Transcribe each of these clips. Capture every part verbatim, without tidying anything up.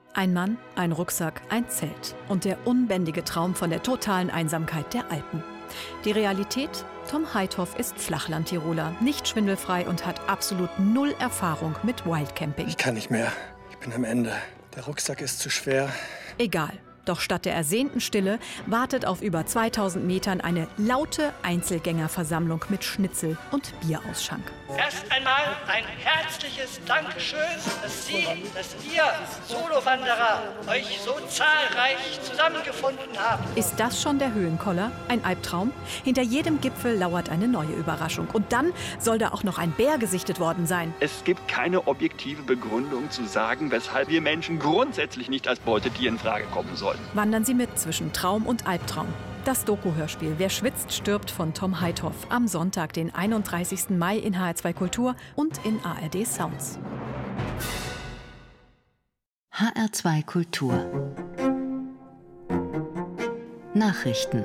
Ein Mann, ein Rucksack, ein Zelt und der unbändige Traum von der totalen Einsamkeit der Alpen. Die Realität? Tom Heithoff ist Flachland-Tiroler, nicht schwindelfrei und hat absolut null Erfahrung mit Wildcamping. Ich kann nicht mehr. Ich bin am Ende. Der Rucksack ist zu schwer. Egal. Doch statt der ersehnten Stille wartet auf über zweitausend Metern eine laute Einzelgängerversammlung mit Schnitzel und Bierausschank. Erst einmal ein herzliches Dankeschön, dass Sie, dass ihr Solowanderer euch so zahlreich zusammengefunden habt. Ist das schon der Höhenkoller? Ein Albtraum? Hinter jedem Gipfel lauert eine neue Überraschung. Und dann soll da auch noch ein Bär gesichtet worden sein. Es gibt keine objektive Begründung zu sagen, weshalb wir Menschen grundsätzlich nicht als Beutetier in Frage kommen sollen. Wandern Sie mit zwischen Traum und Albtraum. Das Doku-Hörspiel Wer schwitzt, stirbt von Tom Heithoff am Sonntag, den einunddreißigsten Mai in H R zwei Kultur und in A R D Sounds. H R zwei Kultur Nachrichten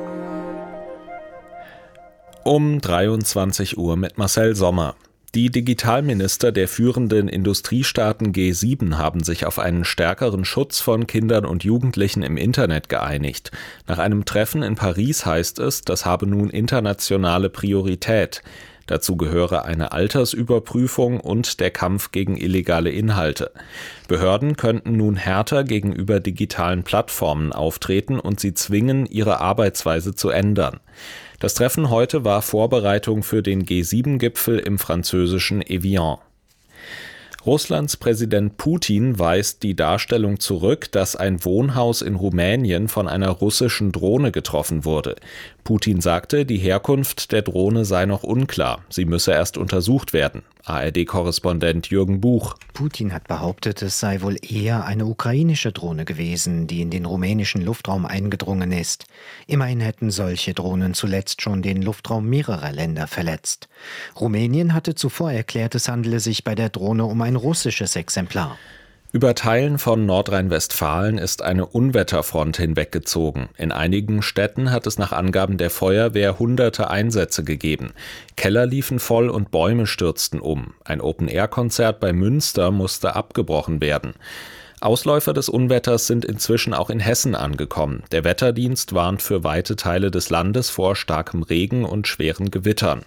Um dreiundzwanzig Uhr mit Marcel Sommer. Die Digitalminister der führenden Industriestaaten G sieben haben sich auf einen stärkeren Schutz von Kindern und Jugendlichen im Internet geeinigt. Nach einem Treffen in Paris heißt es, das habe nun internationale Priorität. Dazu gehöre eine Altersüberprüfung und der Kampf gegen illegale Inhalte. Behörden könnten nun härter gegenüber digitalen Plattformen auftreten und sie zwingen, ihre Arbeitsweise zu ändern. Das Treffen heute war Vorbereitung für den G sieben Gipfel im französischen Evian. Russlands Präsident Putin weist die Darstellung zurück, dass ein Wohnhaus in Rumänien von einer russischen Drohne getroffen wurde. Putin sagte, die Herkunft der Drohne sei noch unklar. Sie müsse erst untersucht werden. A R D-Korrespondent Jürgen Buch. Putin hat behauptet, es sei wohl eher eine ukrainische Drohne gewesen, die in den rumänischen Luftraum eingedrungen ist. Immerhin hätten solche Drohnen zuletzt schon den Luftraum mehrerer Länder verletzt. Rumänien hatte zuvor erklärt, es handele sich bei der Drohne um ein russisches Exemplar. Über Teilen von Nordrhein-Westfalen ist eine Unwetterfront hinweggezogen. In einigen Städten hat es nach Angaben der Feuerwehr hunderte Einsätze gegeben. Keller liefen voll und Bäume stürzten um. Ein Open-Air-Konzert bei Münster musste abgebrochen werden. Ausläufer des Unwetters sind inzwischen auch in Hessen angekommen. Der Wetterdienst warnt für weite Teile des Landes vor starkem Regen und schweren Gewittern.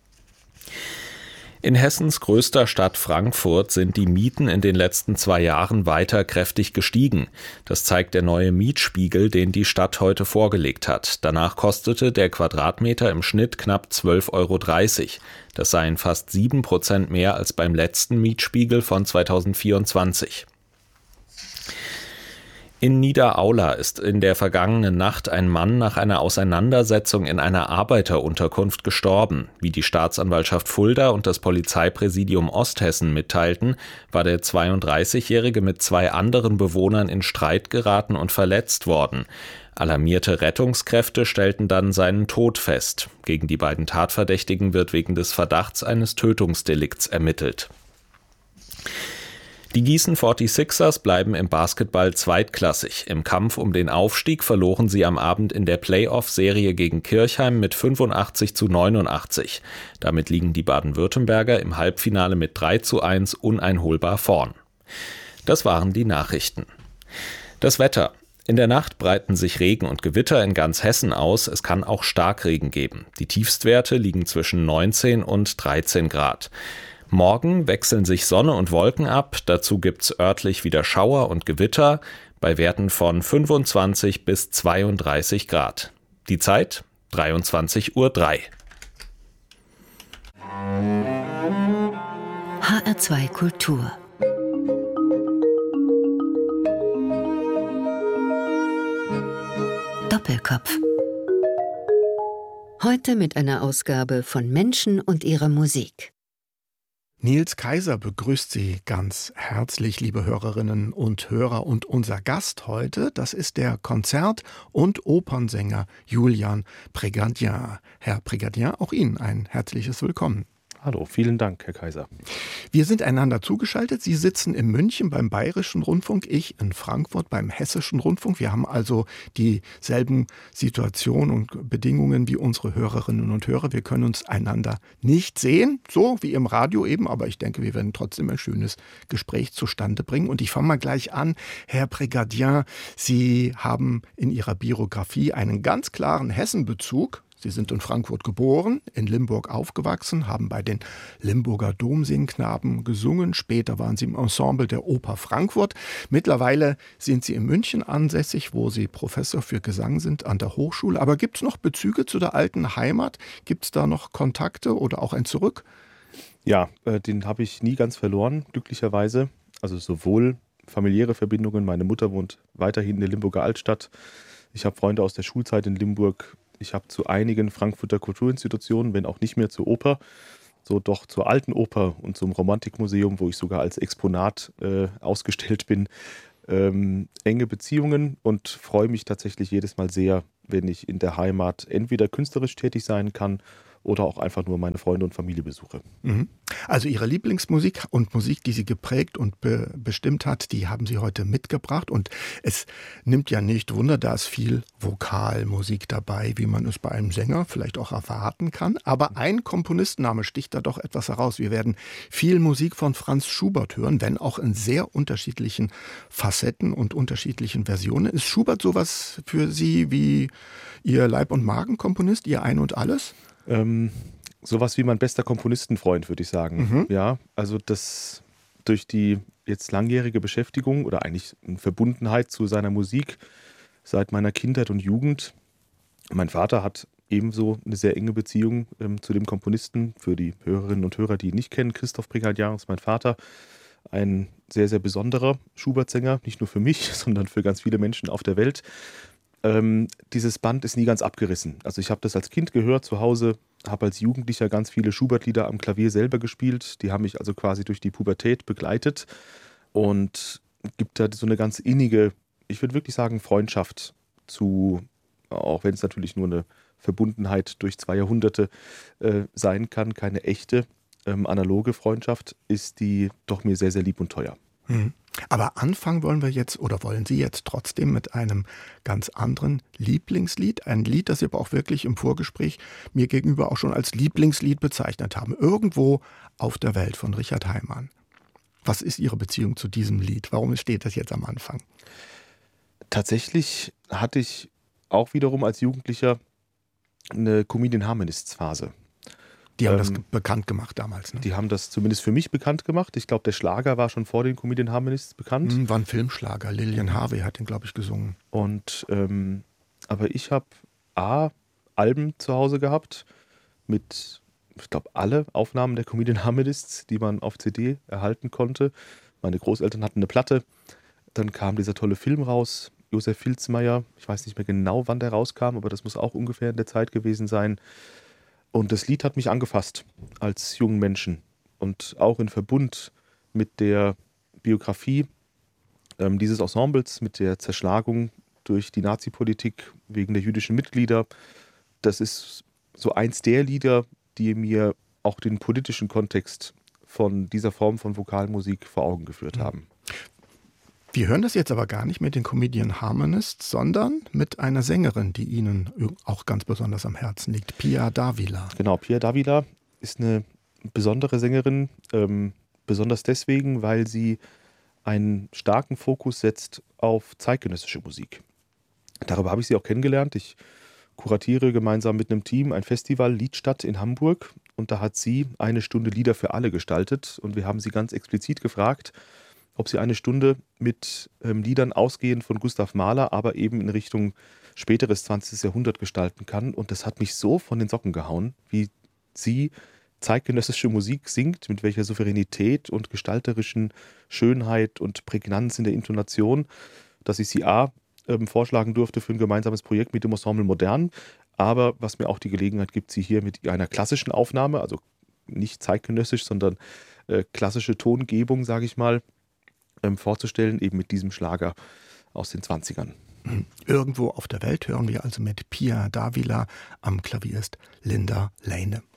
In Hessens größter Stadt Frankfurt sind die Mieten in den letzten zwei Jahren weiter kräftig gestiegen. Das zeigt der neue Mietspiegel, den die Stadt heute vorgelegt hat. Danach kostete der Quadratmeter im Schnitt knapp zwölf Euro dreißig. Das seien fast sieben Prozent mehr als beim letzten Mietspiegel von zweitausendvierundzwanzig. In Niederaula ist in der vergangenen Nacht ein Mann nach einer Auseinandersetzung in einer Arbeiterunterkunft gestorben. Wie die Staatsanwaltschaft Fulda und das Polizeipräsidium Osthessen mitteilten, war der zweiunddreißigjährige mit zwei anderen Bewohnern in Streit geraten und verletzt worden. Alarmierte Rettungskräfte stellten dann seinen Tod fest. Gegen die beiden Tatverdächtigen wird wegen des Verdachts eines Tötungsdelikts ermittelt. Die Gießen forty-sixers bleiben im Basketball zweitklassig. Im Kampf um den Aufstieg verloren sie am Abend in der Playoff-Serie gegen Kirchheim mit fünfundachtzig zu neunundachtzig. Damit liegen die Baden-Württemberger im Halbfinale mit drei zu eins uneinholbar vorn. Das waren die Nachrichten. Das Wetter. In der Nacht breiten sich Regen und Gewitter in ganz Hessen aus. Es kann auch Starkregen geben. Die Tiefstwerte liegen zwischen neunzehn und dreizehn Grad. Morgen wechseln sich Sonne und Wolken ab, dazu gibt's örtlich wieder Schauer und Gewitter bei Werten von fünfundzwanzig bis zweiunddreißig Grad. Die Zeit dreiundzwanzig Uhr drei. H R zwei Kultur Doppelkopf. Heute mit einer Ausgabe von Menschen und ihrer Musik. Nils Kaiser begrüßt Sie ganz herzlich, liebe Hörerinnen und Hörer. Und unser Gast heute, das ist der Konzert- und Opernsänger Julian Prégardien. Herr Prégardien, auch Ihnen ein herzliches Willkommen. Hallo, vielen Dank, Herr Kaiser. Wir sind einander zugeschaltet. Sie sitzen in München beim Bayerischen Rundfunk, ich in Frankfurt beim Hessischen Rundfunk. Wir haben also dieselben Situationen und Bedingungen wie unsere Hörerinnen und Hörer. Wir können uns einander nicht sehen, so wie im Radio eben, aber ich denke, wir werden trotzdem ein schönes Gespräch zustande bringen. Und ich fange mal gleich an. Herr Brigadier, Sie haben in Ihrer Biografie einen ganz klaren Hessenbezug. Sie sind in Frankfurt geboren, in Limburg aufgewachsen, haben bei den Limburger Domsingknaben gesungen. Später waren Sie im Ensemble der Oper Frankfurt. Mittlerweile sind Sie in München ansässig, wo Sie Professor für Gesang sind an der Hochschule. Aber gibt es noch Bezüge zu der alten Heimat? Gibt es da noch Kontakte oder auch ein Zurück? Ja, äh, den habe ich nie ganz verloren, glücklicherweise. Also sowohl familiäre Verbindungen. Meine Mutter wohnt weiterhin in der Limburger Altstadt. Ich habe Freunde aus der Schulzeit in Limburg. Ich habe zu einigen Frankfurter Kulturinstitutionen, wenn auch nicht mehr zur Oper, so doch zur Alten Oper und zum Romantikmuseum, wo ich sogar als Exponat äh, ausgestellt bin, ähm, enge Beziehungen und freue mich tatsächlich jedes Mal sehr, wenn ich in der Heimat entweder künstlerisch tätig sein kann oder auch einfach nur meine Freunde und Familie besuche. Also Ihre Lieblingsmusik und Musik, die Sie geprägt und be- bestimmt hat, die haben Sie heute mitgebracht. Und es nimmt ja nicht Wunder, da ist viel Vokalmusik dabei, wie man es bei einem Sänger vielleicht auch erwarten kann. Aber ein Komponistenname sticht da doch etwas heraus. Wir werden viel Musik von Franz Schubert hören, wenn auch in sehr unterschiedlichen Facetten und unterschiedlichen Versionen. Ist Schubert sowas für Sie wie Ihr Leib- und Magenkomponist, Ihr Ein und Alles? Ähm, sowas wie mein bester Komponistenfreund, würde ich sagen. Mhm. Ja, also das durch die jetzt langjährige Beschäftigung oder eigentlich eine Verbundenheit zu seiner Musik seit meiner Kindheit und Jugend. Mein Vater hat ebenso eine sehr enge Beziehung ähm, zu dem Komponisten. Für die Hörerinnen und Hörer, die ihn nicht kennen, Christoph Brigadier ist mein Vater. Ein sehr, sehr besonderer Schubert-Sänger, nicht nur für mich, sondern für ganz viele Menschen auf der Welt. Ähm, dieses Band ist nie ganz abgerissen. Also ich habe das als Kind gehört zu Hause, habe als Jugendlicher ganz viele Schubert-Lieder am Klavier selber gespielt. Die haben mich also quasi durch die Pubertät begleitet und gibt da so eine ganz innige, ich würde wirklich sagen, Freundschaft zu, auch wenn es natürlich nur eine Verbundenheit durch zwei Jahrhunderte äh, sein kann, keine echte ähm, analoge Freundschaft, ist die doch mir sehr, sehr lieb und teuer. Mhm. Aber anfangen wollen wir jetzt oder wollen Sie jetzt trotzdem mit einem ganz anderen Lieblingslied. Ein Lied, das Sie aber auch wirklich im Vorgespräch mir gegenüber auch schon als Lieblingslied bezeichnet haben. Irgendwo auf der Welt von Richard Heimann. Was ist Ihre Beziehung zu diesem Lied? Warum steht das jetzt am Anfang? Tatsächlich hatte ich auch wiederum als Jugendlicher eine Comedian Harmonists Phase. Die haben ähm, das ge- bekannt gemacht damals, ne? Die haben das zumindest für mich bekannt gemacht. Ich glaube, der Schlager war schon vor den Comedian Harmonists bekannt. Mhm, war ein Filmschlager. Lilian Harvey hat den, glaube ich, gesungen. Und ähm, aber ich habe A, Alben zu Hause gehabt mit, ich glaube, alle Aufnahmen der Comedian Harmonists, die man auf C D erhalten konnte. Meine Großeltern hatten eine Platte. Dann kam dieser tolle Film raus, Josef Filzmeier. Ich weiß nicht mehr genau, wann der rauskam, aber das muss auch ungefähr in der Zeit gewesen sein. Und das Lied hat mich angefasst als jungen Menschen und auch in Verbund mit der Biografie ähm, dieses Ensembles, mit der Zerschlagung durch die Nazi-Politik wegen der jüdischen Mitglieder. Das ist so eins der Lieder, die mir auch den politischen Kontext von dieser Form von Vokalmusik vor Augen geführt haben. Wir hören das jetzt aber gar nicht mit den Comedian Harmonists, sondern mit einer Sängerin, die Ihnen auch ganz besonders am Herzen liegt, Pia Davila. Genau, Pia Davila ist eine besondere Sängerin, ähm, besonders deswegen, weil sie einen starken Fokus setzt auf zeitgenössische Musik. Darüber habe ich sie auch kennengelernt. Ich kuratiere gemeinsam mit einem Team ein Festival Liedstadt in Hamburg und da hat sie eine Stunde Lieder für alle gestaltet und wir haben sie ganz explizit gefragt, ob sie eine Stunde mit ähm, Liedern ausgehend von Gustav Mahler, aber eben in Richtung späteres zwanzigstes Jahrhundert gestalten kann. Und das hat mich so von den Socken gehauen, wie sie zeitgenössische Musik singt, mit welcher Souveränität und gestalterischen Schönheit und Prägnanz in der Intonation, dass ich sie A ähm, vorschlagen durfte für ein gemeinsames Projekt mit dem Ensemble Modern, aber was mir auch die Gelegenheit gibt, sie hier mit einer klassischen Aufnahme, also nicht zeitgenössisch, sondern äh, klassische Tongebung, sage ich mal, ähm, vorzustellen, eben mit diesem Schlager aus den zwanzigern. Irgendwo auf der Welt hören wir also mit Pia Davila. Am Klavier ist Linda Lehne.